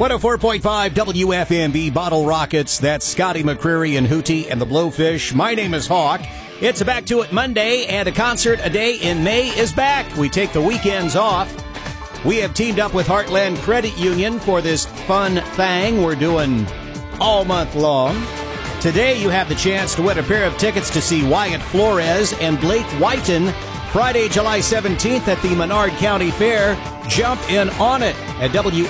104.5 WFMB Bottle Rockets. That's Scotty McCreery and Hootie and the Blowfish. My name is Hawk. It's a Back to It Monday, and A Concert a Day in May is back. We take the weekends off. We have teamed up with Heartland Credit Union for this fun thing we're doing all month long. Today you have the chance to win a pair of tickets to see Wyatt Flores and Blake Whiten Friday, July 17th at the Menard County Fair. Jump in on it at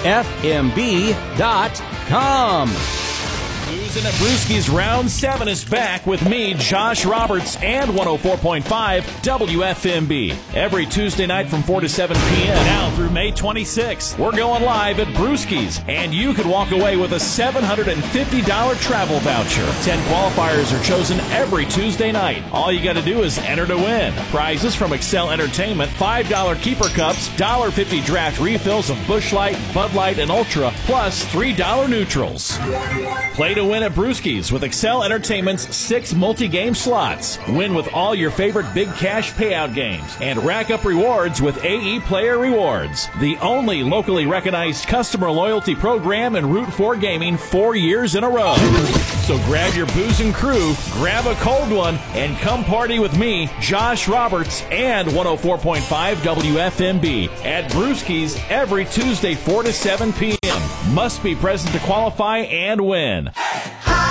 WFMB.com. Boozin' at Brewski's Round 7 is back with me, Josh Roberts, and 104.5 WFMB. Every Tuesday night from 4 to 7 p.m. now through May 26th. We're going live at Brewski's, and you could walk away with a $750 travel voucher. 10 qualifiers are chosen every Tuesday night. All you got to do is enter to win. Prizes from Excel Entertainment, $5 keeper cups, $1.50 draft refills of Busch Light, Bud Light, and Ultra, plus $3 neutrals. Play to win at Brewski's with Excel Entertainment's 6 multi-game slots. Win with all your favorite big cash payout games and rack up rewards with AE Player Rewards, the only locally recognized customer loyalty program in Route 4 Gaming 4 years in a row. So grab your booze and crew, grab a cold one, and come party with me, Josh Roberts, and 104.5 WFMB at Brewski's every Tuesday 4 to 7 p.m. Must be present to qualify and win.